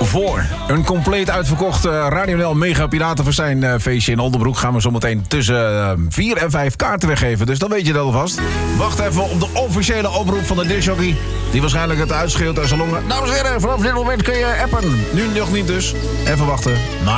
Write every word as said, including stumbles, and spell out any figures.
voor. Een compleet uitverkocht uh, Radio N L Mega Piratenfestijn uh, feestje in Oldenbroek. Gaan we zometeen tussen uh, vier en vijf kaarten weggeven. Dus dan weet je dat alvast. Wacht even op de officiële oproep van de discjockey. Die waarschijnlijk het uitschreeuwt uit zijn longen. Dames en heren, vanaf dit moment kun je appen. Nu nog niet dus. Even wachten. Maar